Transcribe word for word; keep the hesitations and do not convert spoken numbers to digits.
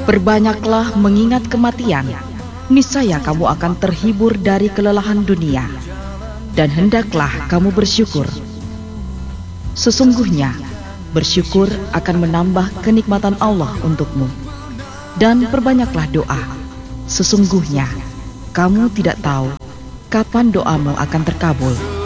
Perbanyaklah mengingat kematian, niscaya kamu akan terhibur dari kelelahan dunia. Dan hendaklah kamu bersyukur. Sesungguhnya, bersyukur akan menambah kenikmatan Allah untukmu. Dan perbanyaklah doa. Sesungguhnya, kamu tidak tahu kapan doamu akan terkabul.